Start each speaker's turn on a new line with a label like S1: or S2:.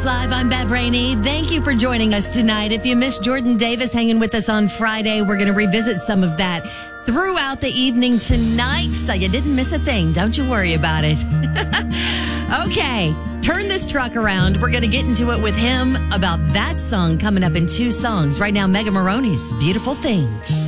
S1: Live. I'm Bev Rainey. Thank you for joining us tonight. If you missed Jordan Davis hanging with us on Friday, we're going to revisit some of that throughout the evening tonight. So you didn't miss a thing. Don't you worry about it. Okay, turn this truck around. We're going to get into it with him about that song coming up in 2 songs. Right now, Mega Maroney's Beautiful Things.